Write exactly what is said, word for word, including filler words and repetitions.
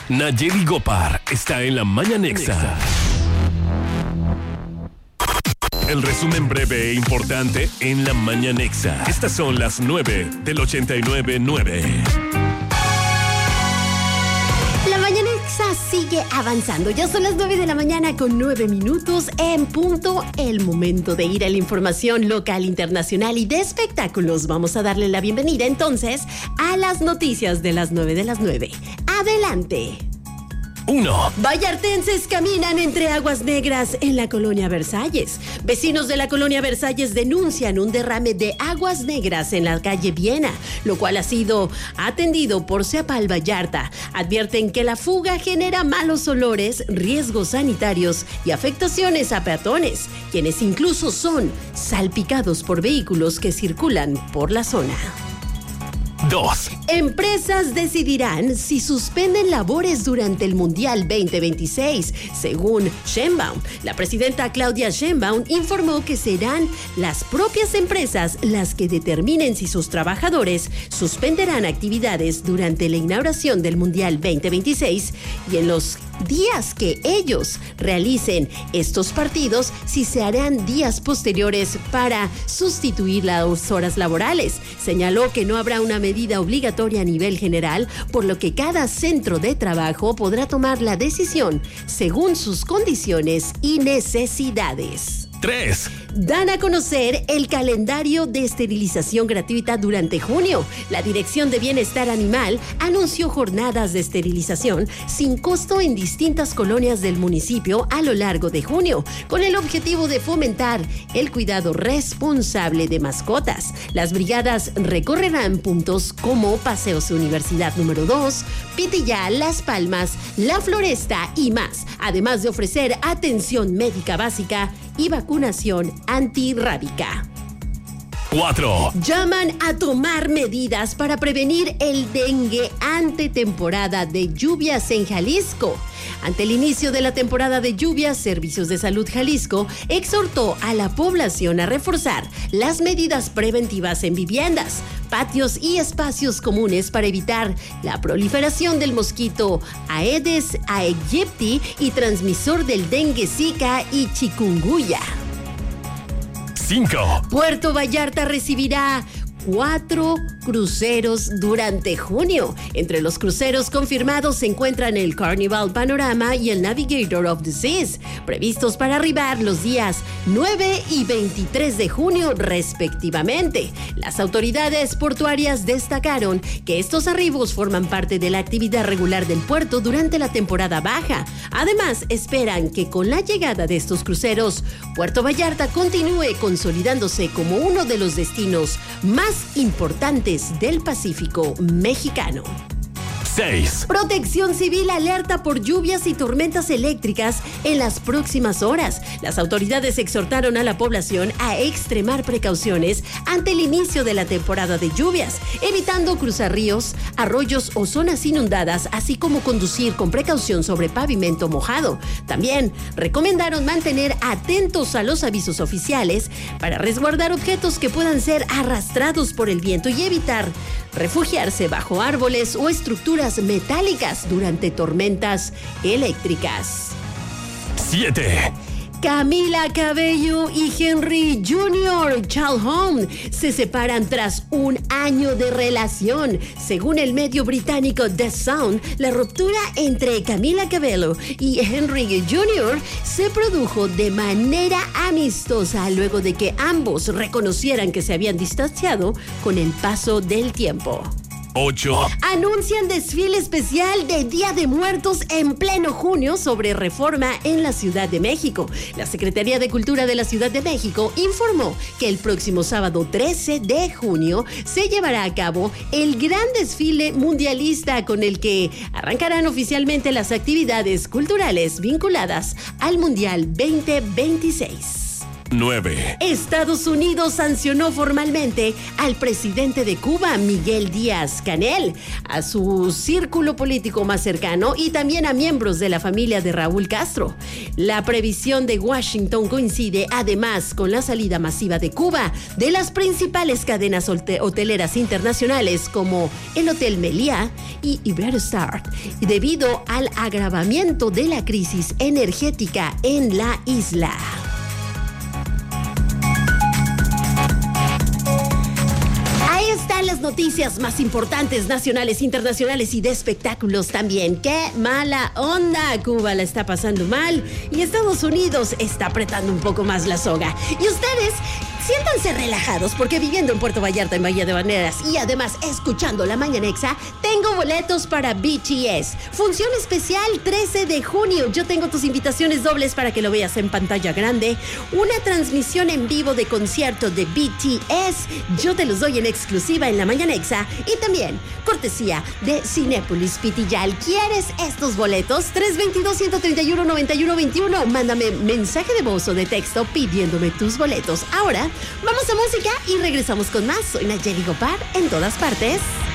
Nayeli Gopar está en la Mañanexa. El resumen breve e importante en la Mañanexa. Estas son las nueve del ochenta y nueve punto nueve. La Mañanexa sigue avanzando. Ya son las nueve de la mañana con nueve minutos en punto. El momento de ir a la información local, internacional y de espectáculos. Vamos a darle la bienvenida entonces a las noticias de las nueve de las nueve. Adelante. uno. Vallartenses caminan entre aguas negras en la colonia Versalles. Vecinos de la colonia Versalles denuncian un derrame de aguas negras en la calle Viena, lo cual ha sido atendido por Ceapal Vallarta. Advierten que la fuga genera malos olores, riesgos sanitarios y afectaciones a peatones, quienes incluso son salpicados por vehículos que circulan por la zona. dos. Empresas decidirán si suspenden labores durante el Mundial veinte veintiséis. Según Sheinbaum, la presidenta Claudia Sheinbaum informó que serán las propias empresas las que determinen si sus trabajadores suspenderán actividades durante la inauguración del Mundial veinte veintiséis y en los días que ellos realicen estos partidos, si se harán días posteriores para sustituir las horas laborales. Señaló que no habrá una medida obligatoria a nivel general, por lo que cada centro de trabajo podrá tomar la decisión según sus condiciones y necesidades. tres. Dan a conocer el calendario de esterilización gratuita durante junio. La Dirección de Bienestar Animal anunció jornadas de esterilización sin costo en distintas colonias del municipio a lo largo de junio, con el objetivo de fomentar el cuidado responsable de mascotas. Las brigadas recorrerán puntos como Paseos Universidad número dos, Pitillá, Las Palmas, La Floresta y más, además de ofrecer atención médica básica y vacunación antirrábica. cuatro. Llaman a tomar medidas para prevenir el dengue ante temporada de lluvias en Jalisco. Ante el inicio de la temporada de lluvias, Servicios de Salud Jalisco exhortó a la población a reforzar las medidas preventivas en viviendas, patios y espacios comunes para evitar la proliferación del mosquito Aedes aegypti y transmisor del dengue, zika y chikungunya. cinco. Puerto Vallarta recibirá cuatro cruceros durante junio. Entre los cruceros confirmados se encuentran el Carnival Panorama y el Navigator of the Seas, previstos para arribar los días nueve y veintitrés de junio respectivamente. Las autoridades portuarias destacaron que estos arribos forman parte de la actividad regular del puerto durante la temporada baja. Además, esperan que con la llegada de estos cruceros, Puerto Vallarta continúe consolidándose como uno de los destinos más importantes del Pacífico mexicano. seis. Protección Civil alerta por lluvias y tormentas eléctricas en las próximas horas. Las autoridades exhortaron a la población a extremar precauciones ante el inicio de la temporada de lluvias, evitando cruzar ríos, arroyos o zonas inundadas, así como conducir con precaución sobre pavimento mojado. También recomendaron mantener atentos a los avisos oficiales para resguardar objetos que puedan ser arrastrados por el viento y evitar refugiarse bajo árboles o estructuras metálicas durante tormentas eléctricas. siete. Camila Cabello y Henry junior Chalhoun se separan tras un año de relación. Según el medio británico The Sun, la ruptura entre Camila Cabello y Henry junior se produjo de manera amistosa luego de que ambos reconocieran que se habían distanciado con el paso del tiempo. ocho. Anuncian desfile especial de Día de Muertos en pleno junio sobre reforma en la Ciudad de México. La Secretaría de Cultura de la Ciudad de México informó que el próximo sábado trece de junio se llevará a cabo el gran desfile mundialista con el que arrancarán oficialmente las actividades culturales vinculadas al Mundial veinte veintiséis. nueve. Estados Unidos sancionó formalmente al presidente de Cuba, Miguel Díaz-Canel, a su círculo político más cercano y también a miembros de la familia de Raúl Castro. La previsión de Washington coincide además con la salida masiva de Cuba de las principales cadenas hoteleras internacionales como el Hotel Meliá y Iberostar, debido al agravamiento de la crisis energética en la isla. Las noticias más importantes, nacionales, internacionales y de espectáculos también. ¡Qué mala onda! Cuba la está pasando mal y Estados Unidos está apretando un poco más la soga. Y ustedes, siéntanse relajados porque viviendo en Puerto Vallarta, en Bahía de Banderas y además escuchando La Mañanexa, tengo boletos para B T S. Función especial trece de junio. Yo tengo tus invitaciones dobles para que lo veas en pantalla grande. Una transmisión en vivo de concierto de B T S. Yo te los doy en exclusiva en La Mañanexa y también cortesía de Cinépolis Pitillal. ¿Quieres estos boletos? tres dos dos, uno tres uno, nueve uno dos uno. Mándame mensaje de voz o de texto pidiéndome tus boletos. Ahora vamos a música y regresamos con más. Soy Nayeli Gopar en todas partes.